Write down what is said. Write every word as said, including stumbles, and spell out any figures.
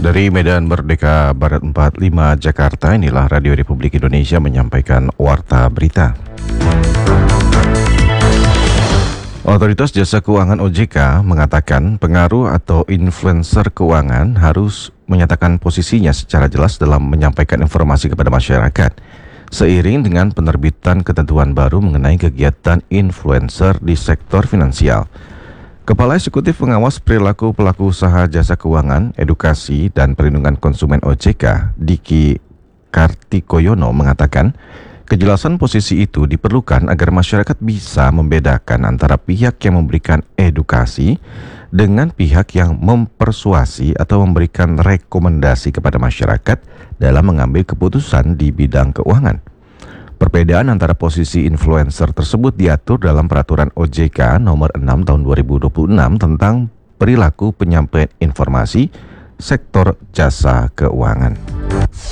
Dari Medan Merdeka Barat empat puluh lima Jakarta, inilah Radio Republik Indonesia menyampaikan Warta Berita. Otoritas Jasa Keuangan O J K mengatakan pengaruh atau influencer keuangan harus menyatakan posisinya secara jelas dalam menyampaikan informasi kepada masyarakat, seiring dengan penerbitan ketentuan baru mengenai kegiatan influencer di sektor finansial. Kepala Eksekutif Pengawas Perilaku Pelaku Usaha Jasa Keuangan, Edukasi dan Perlindungan Konsumen O J K, Diki Kartikoyono mengatakan, kejelasan posisi itu diperlukan agar masyarakat bisa membedakan antara pihak yang memberikan edukasi dengan pihak yang mempersuasi atau memberikan rekomendasi kepada masyarakat dalam mengambil keputusan di bidang keuangan. Perbedaan antara posisi influencer tersebut diatur dalam Peraturan O J K nomor enam tahun dua ribu dua puluh enam tentang perilaku penyampaian informasi sektor jasa keuangan.